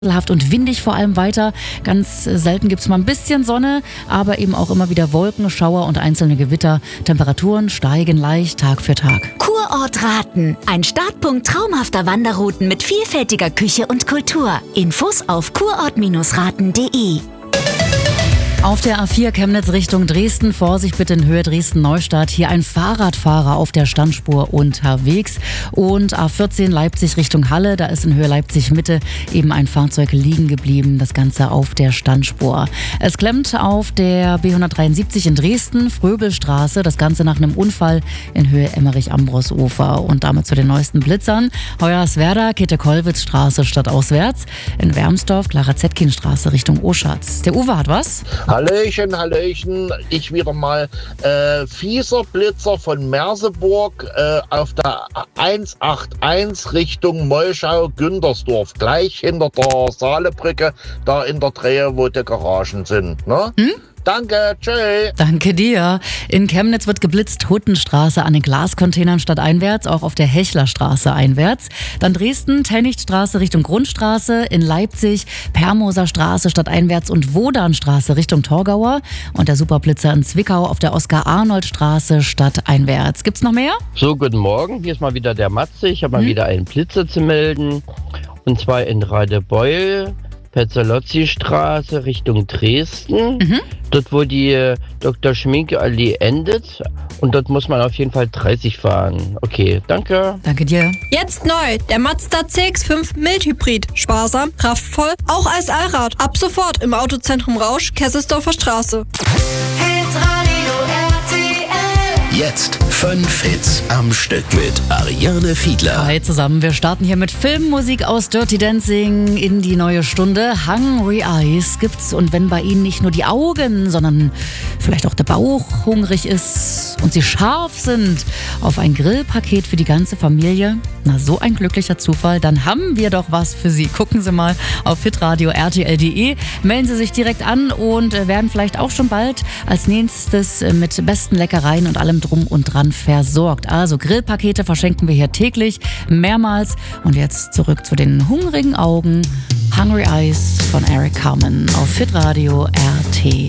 und windig vor allem weiter. Ganz selten gibt es mal ein bisschen Sonne, aber eben auch immer wieder Wolken, Schauer und einzelne Gewitter. Temperaturen steigen leicht Tag für Tag. Kurort Raten. Ein Startpunkt traumhafter Wanderrouten mit vielfältiger Küche und Kultur. Infos auf kurort-raten.de. Auf der A4 Chemnitz Richtung Dresden, Vorsicht bitte in Höhe Dresden-Neustadt. Hier ein Fahrradfahrer auf der Standspur unterwegs. Und A14 Leipzig Richtung Halle, da ist in Höhe Leipzig-Mitte eben ein Fahrzeug liegen geblieben. Das Ganze auf der Standspur. Es klemmt auf der B173 in Dresden, Fröbelstraße. Das Ganze nach einem Unfall in Höhe Emmerich-Ambros-Ufer. Und damit zu den neuesten Blitzern. Hoyerswerda, Käthe-Kollwitz-Straße stadtauswärts. In Wermsdorf, Clara-Zetkin-Straße Richtung Oschatz. Der Uwe hat was? Hallöchen, ich wieder mal. Fieser Blitzer von Merseburg auf der 181 Richtung Molschau-Güntersdorf. Gleich hinter der Saalebrücke, da in der Drehe, wo die Garagen sind. Ne? Danke, tschüss. Danke dir. In Chemnitz wird geblitzt, Huttenstraße an den Glascontainern stadteinwärts, auch auf der Hechlerstraße einwärts. Dann Dresden, Tennichtstraße Richtung Grundstraße, in Leipzig, Permoser Straße stadteinwärts und Wodanstraße Richtung Torgauer. Und der Superblitzer in Zwickau auf der Oskar-Arnold-Straße stadteinwärts. Gibt's noch mehr? So, guten Morgen. Hier ist mal wieder der Matze. Ich habe mal wieder einen Blitzer zu melden. Und zwar in Radebeul, Petzolozzi-Straße Richtung Dresden. Dort, wo die Dr. Schminke-Allee endet. Und dort muss man auf jeden Fall 30 fahren. Okay, danke. Danke dir. Jetzt neu, der Mazda CX-5 Mildhybrid. Sparsam, kraftvoll, auch als Allrad. Ab sofort im Autozentrum Rausch, Kesselsdorfer Straße. Jetzt 5 Hits am Stück mit Ariane Fiedler. Hi zusammen, wir starten hier mit Filmmusik aus Dirty Dancing in die neue Stunde. Hungry Eyes gibt's, und wenn bei Ihnen nicht nur die Augen, sondern vielleicht auch der Bauch hungrig ist und Sie scharf sind auf ein Grillpaket für die ganze Familie, na, so ein glücklicher Zufall, dann haben wir doch was für Sie. Gucken Sie mal auf hitradio rtl.de, melden Sie sich direkt an und werden vielleicht auch schon bald als nächstes mit besten Leckereien und allem drum und dran versorgt. Also Grillpakete verschenken wir hier täglich, mehrmals. Und jetzt zurück zu den hungrigen Augen. Hungry Eyes von Eric Carmen auf hitradio RT.